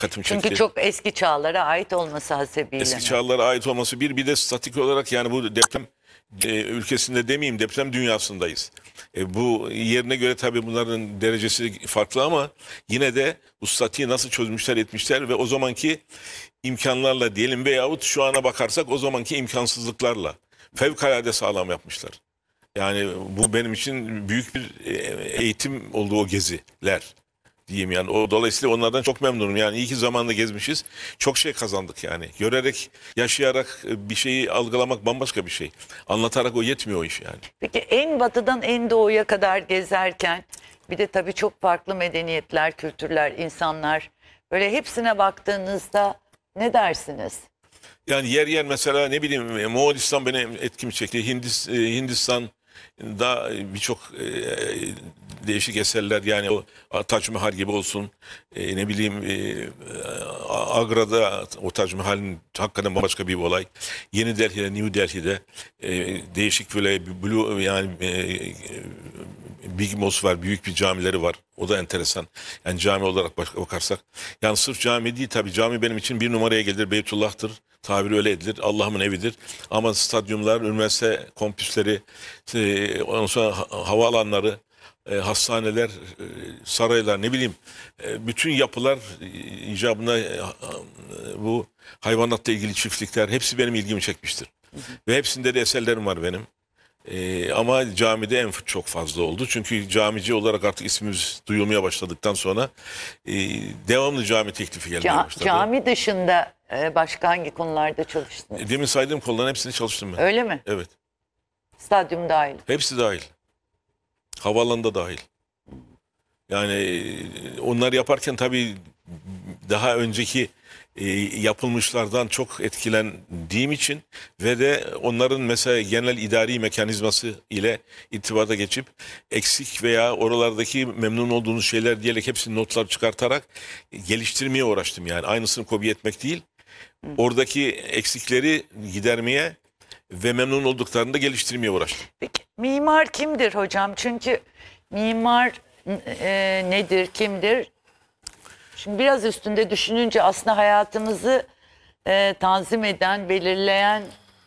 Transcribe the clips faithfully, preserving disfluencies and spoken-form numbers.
dikkatimi Çünkü çekti. çok eski çağlara ait olması hasebiyle. Eski mi? çağlara ait olması bir, bir de statik olarak yani bu deprem e, ülkesinde demeyeyim, deprem dünyasındayız. E, bu yerine göre tabii bunların derecesi farklı ama yine de bu statiği nasıl çözmüşler etmişler ve o zamanki imkanlarla diyelim veyahut şu ana bakarsak o zamanki imkansızlıklarla fevkalade sağlam yapmışlar. Yani bu benim için büyük bir e, eğitim oldu o geziler diyeyim yani. O dolayısıyla onlardan çok memnunum. Yani iyi ki zamanında gezmişiz. Çok şey kazandık yani. Görerek, yaşayarak e, bir şeyi algılamak bambaşka bir şey. Anlatarak o yetmiyor o iş yani. Peki en batıdan en doğuya kadar gezerken bir de tabii çok farklı medeniyetler, kültürler, insanlar, böyle hepsine baktığınızda ne dersiniz? Yani yer yer mesela ne bileyim e, Moğolistan benim etkimi çekti. Hindis, e, Hindistan da birçok e, değişik eserler yani o Tac Mahal gibi olsun e, ne bileyim e, Agra'da o Tac Mahal'in hakikaten bambaşka bir olay. Yeni Delhi'de, New Delhi'de e, değişik böyle blue yani e, Big Mosque var, büyük bir camileri var. O da enteresan. Yani cami olarak bakarsak. Yani sırf cami değil tabii. Cami benim için bir numaraya gelir. Beytullah'tır. Tabiri öyle edilir. Allah'ımın evidir. Ama stadyumlar, üniversite kampüsleri, e, ondan sonra havaalanları, e, hastaneler, e, saraylar ne bileyim. E, bütün yapılar e, icabında e, bu hayvanatla ilgili çiftlikler hepsi benim ilgimi çekmiştir. Hı hı. Ve hepsinde de eserlerim var benim. Ee, ama camide en çok fazla oldu. Çünkü camici olarak artık ismimiz duyulmaya başladıktan sonra e, devamlı cami teklifi gelmeye Ca başladı. Cami dışında e, başka hangi konularda çalıştınız? E, Demin saydığım konuların hepsini çalıştım ben. Öyle mi? Evet. Stadyum dahil. Hepsi dahil. Havaalanında dahil. Yani e, onları yaparken tabii daha önceki e, yapılmışlardan çok etkilendiğim için ve de onların mesela genel idari mekanizması ile irtibata geçip eksik veya oralardaki memnun olduğunuz şeyler diyerek hepsini notlar çıkartarak geliştirmeye uğraştım yani. Aynısını kopya etmek değil. Oradaki eksikleri gidermeye ve memnun olduklarını da geliştirmeye uğraştım. Peki mimar kimdir hocam? Çünkü mimar e, nedir, kimdir? Şimdi biraz üstünde düşününce aslında hayatımızı e, tanzim eden, belirleyen,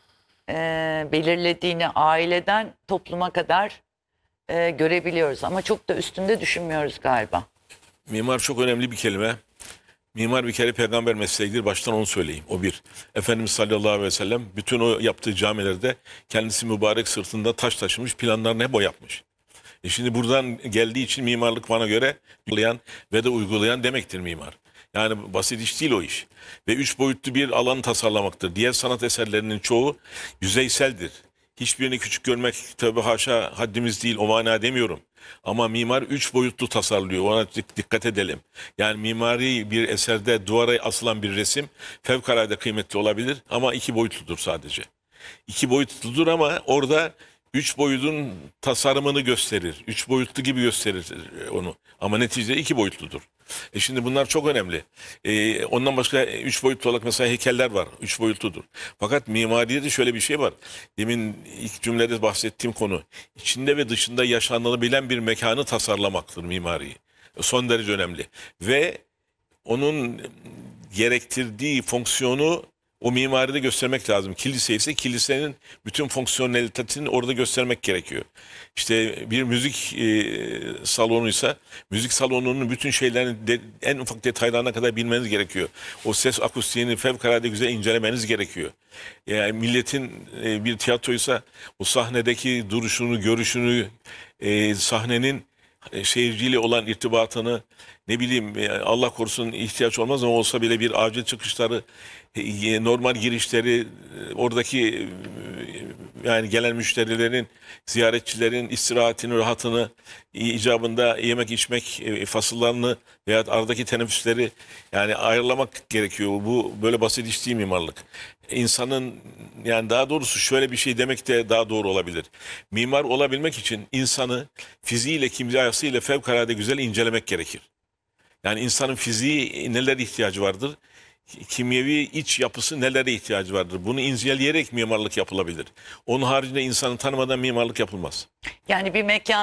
e, belirlediğini aileden topluma kadar e, görebiliyoruz. Ama çok da üstünde düşünmüyoruz galiba. Mimar çok önemli bir kelime. Mimar bir kere peygamber mesleğidir. Baştan onu söyleyeyim. O bir. Efendimiz sallallahu aleyhi ve sellem bütün o yaptığı camilerde kendisi mübarek sırtında taş taşımış, planlarını hep o yapmış. E şimdi buradan geldiği için mimarlık bana göre uygulayan ve de uygulayan demektir mimar. Yani basit iş değil o iş. Ve üç boyutlu bir alan tasarlamaktır. Diğer sanat eserlerinin çoğu yüzeyseldir. Hiçbirini küçük görmek tabii haşa haddimiz değil, o mana demiyorum. Ama mimar üç boyutlu tasarlıyor, ona dikkat edelim. Yani mimari bir eserde duvara asılan bir resim fevkalade kıymetli olabilir ama iki boyutludur sadece. İki boyutludur ama orada üç boyutun tasarımını gösterir. Üç boyutlu gibi gösterir onu. Ama neticede iki boyutludur. E şimdi bunlar çok önemli. E, ondan başka üç boyutlu olarak mesela heykeller var. Üç boyutludur. Fakat mimaride de şöyle bir şey var. Demin ilk cümlede bahsettiğim konu. İçinde ve dışında yaşanılabilen bir mekanı tasarlamaktır mimari. Son derece önemli. Ve onun gerektirdiği fonksiyonu o mimaride göstermek lazım. Kilise ise kilisenin bütün fonksiyonelitesini orada göstermek gerekiyor. İşte bir müzik e, salonuysa müzik salonunun bütün şeylerini de, en ufak detaylarına kadar bilmeniz gerekiyor. O ses akustiğini fevkalade güzel incelemeniz gerekiyor. Yani milletin e, bir tiyatroysa o sahnedeki duruşunu, görüşünü, e, sahnenin e, seyirciyle olan irtibatını, ne bileyim e, Allah korusun ihtiyaç olmaz ama olsa bile bir acil çıkışları, e, normal girişleri, e, oradaki e, yani gelen müşterilerin, ziyaretçilerin istirahatini, rahatını, icabında yemek içmek e, fasıllarını veya aradaki teneffüsleri yani ayarlamak gerekiyor. Bu böyle basit iş değil mimarlık. İnsanın yani daha doğrusu şöyle bir şey demek de daha doğru olabilir. Mimar olabilmek için insanı fiziğiyle, kimyasıyla fevkalade güzel incelemek gerekir. Yani insanın fiziği nelere ihtiyacı vardır? Kimyevi iç yapısı nelere ihtiyacı vardır? Bunu inceleyerek mimarlık yapılabilir. Onun haricinde insanı tanımadan mimarlık yapılmaz. Yani bir mekan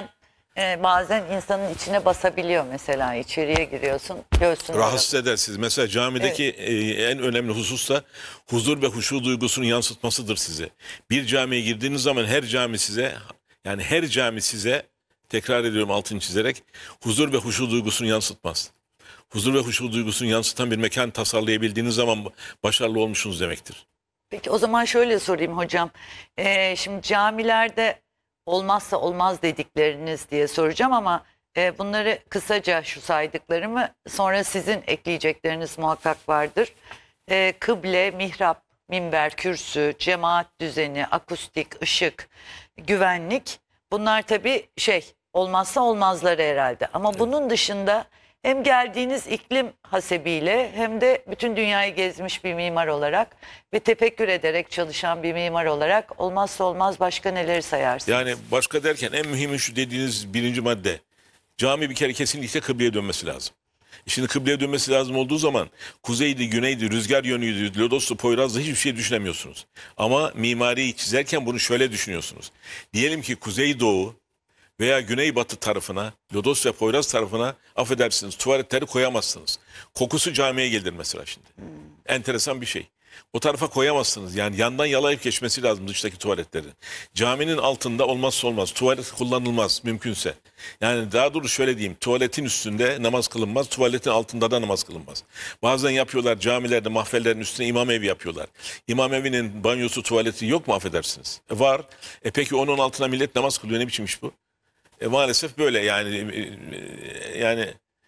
e, bazen insanın içine basabiliyor mesela. İçeriye giriyorsun, göğsün Rahatsız eder siz. Mesela camideki e, en önemli husus da huzur ve huşu duygusunu yansıtmasıdır size. Bir camiye girdiğiniz zaman her cami size, yani her cami size, tekrar ediyorum altını çizerek, huzur ve huşu duygusunu yansıtmaz. Huzur ve huşu duygusunu yansıtan bir mekan tasarlayabildiğiniz zaman başarılı olmuşsunuz demektir. Peki o zaman şöyle sorayım hocam. Ee, şimdi camilerde olmazsa olmaz dedikleriniz diye soracağım ama e, bunları kısaca şu saydıklarımı sonra sizin ekleyecekleriniz muhakkak vardır. Ee, kıble, mihrap, minber, kürsü, cemaat düzeni, akustik, ışık, güvenlik bunlar tabii şey olmazsa olmazları herhalde. Ama bunun dışında hem geldiğiniz iklim hasebiyle hem de bütün dünyayı gezmiş bir mimar olarak ve tefekkür ederek çalışan bir mimar olarak olmazsa olmaz başka neleri sayarsınız? Yani başka derken en mühimi şu dediğiniz birinci madde. Cami bir kere kesinlikle kıbleye dönmesi lazım. Şimdi kıbleye dönmesi lazım olduğu zaman kuzeydi, güneydi, rüzgar yönüydü, lodoslu, poyrazlı hiçbir şey düşünemiyorsunuz. Ama mimariyi çizerken bunu şöyle düşünüyorsunuz. Diyelim ki kuzeydoğu veya güneybatı tarafına, lodos ve poyraz tarafına affedersiniz tuvaletleri koyamazsınız. Kokusu camiye gelir mesela şimdi. Enteresan bir şey. O tarafa koyamazsınız. Yani yandan yalayıp geçmesi lazım dıştaki tuvaletlerin. Caminin altında olmazsa olmaz. Tuvalet kullanılmaz mümkünse. Yani daha doğrusu şöyle diyeyim. Tuvaletin üstünde namaz kılınmaz. Tuvaletin altında da namaz kılınmaz. Bazen yapıyorlar camilerde mahfellerin üstüne imam evi yapıyorlar. İmam evinin banyosu tuvaleti yok mu affedersiniz? E var. E peki onun altına millet namaz kılıyor. Ne biçim iş bu? E maalesef böyle yani. E, e, yani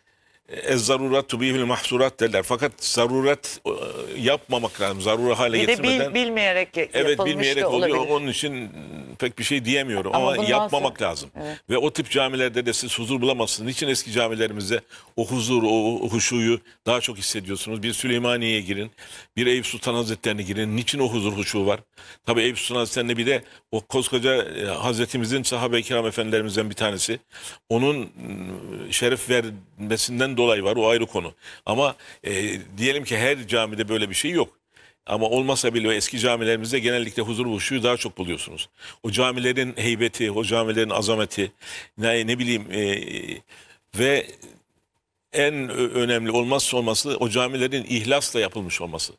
Ez zarurat tubihül mahsurat derler. Fakat zaruret e, yapmamak lazım. Zarura hale Bir de getirmeden. bil, bilmeyerek ya- Evet yapılmış bilmeyerek da oluyor. olabilir. Onun için pek bir şey diyemiyorum Ama ama, bundan yapmamak sonra- lazım. Evet. Ve o tip camilerde de siz huzur bulamazsınız. Niçin eski camilerimizde o huzur, o, o huşuyu daha çok hissediyorsunuz? Bir Süleymaniye'ye girin, bir Eyüp Sultan Hazretleri'ne girin. Niçin o huzur, huşu var? Tabii Eyüp Sultan Hazretleri'nde bir de o koskoca e, Hazretimizin sahabe-i kiram efendilerimizden bir tanesi. Onun mm, şeref vermesinden dolayı var. O ayrı konu. Ama e, diyelim ki her camide böyle bir şey yok. Ama olmasa bile o eski camilerimizde genellikle huzur ve huşuyu daha çok buluyorsunuz. O camilerin heybeti, o camilerin azameti, ne, ne bileyim e, ve en ö- önemli olmazsa olması o camilerin ihlasla yapılmış olması.